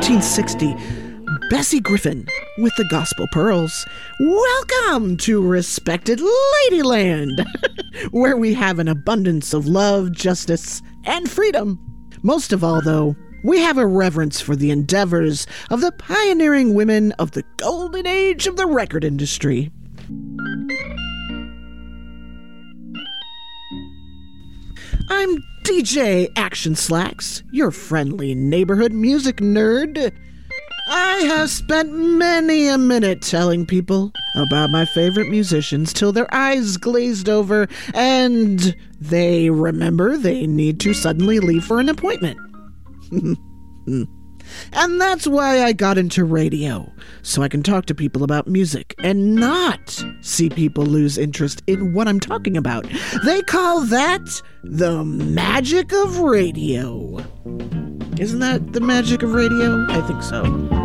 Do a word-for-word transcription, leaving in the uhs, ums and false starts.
nineteen sixty, Bessie Griffin with the Gospel Pearls. Welcome to Respected Ladyland, where we have an abundance of love, justice, and freedom. Most of all, though, we have a reverence for the endeavors of the pioneering women of the golden age of the record industry. I'm D J Action Slacks, your friendly neighborhood music nerd. I have spent many a minute telling people about my favorite musicians till their eyes glazed over and they remember they need to suddenly leave for an appointment. And that's why I got into radio, so I can talk to people about music and not see people lose interest in what I'm talking about. They call that the magic of radio. Isn't that the magic of radio? I think so.